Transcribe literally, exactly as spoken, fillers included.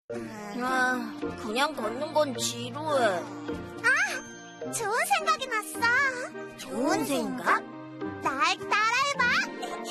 아, 그냥 걷는 건 지루해. 아, 좋은 생각이 났어. 좋은 생각? 날 따라.